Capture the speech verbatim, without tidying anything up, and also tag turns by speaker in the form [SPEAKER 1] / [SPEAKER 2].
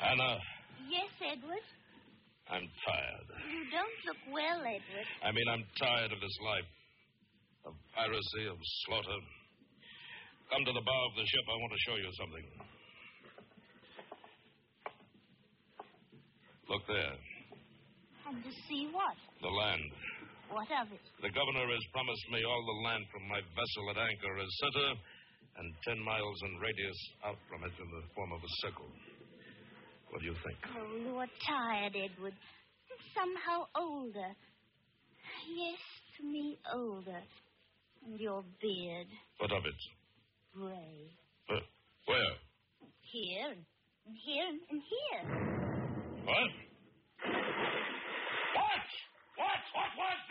[SPEAKER 1] Anna.
[SPEAKER 2] Yes, Edward?
[SPEAKER 1] I'm tired.
[SPEAKER 2] You don't look well, Edward.
[SPEAKER 1] I mean, I'm tired of this life. Of piracy, of slaughter. Come to the bow of the ship. I want to show you something. Look there.
[SPEAKER 2] And to see what?
[SPEAKER 1] The land.
[SPEAKER 2] What of it?
[SPEAKER 1] The governor has promised me all the land from my vessel at anchor as center and ten miles in radius out from it in the form of a circle. What do you think?
[SPEAKER 2] Oh, you're tired, Edward. Somehow older. Yes, to me, older. And your beard.
[SPEAKER 1] What of it?
[SPEAKER 2] Gray.
[SPEAKER 1] Uh, where?
[SPEAKER 2] Here, and here, and here.
[SPEAKER 1] What? What? What? What? What?